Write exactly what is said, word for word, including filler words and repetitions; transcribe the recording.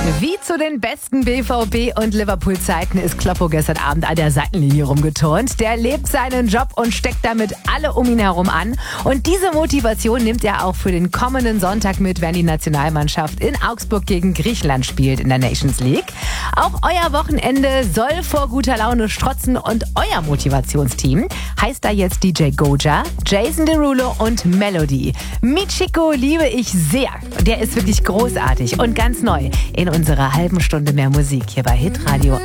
Wie zu den besten B V B- und Liverpool-Zeiten ist Kloppo gestern Abend an der Seitenlinie rumgeturnt. Der lebt seinen Job und steckt damit alle um ihn herum an. Und diese Motivation nimmt er auch für den kommenden Sonntag mit, wenn die Nationalmannschaft in Augsburg gegen Griechenland spielt in der Nations League. Auch euer Wochenende soll vor guter Laune strotzen und euer Motivationsteam heißt da jetzt D J Goja, Jason Derulo und Melody. Michiko liebe ich sehr. Der ist wirklich großartig und ganz neu in unserer halben Stunde mehr Musik hier bei Hitradio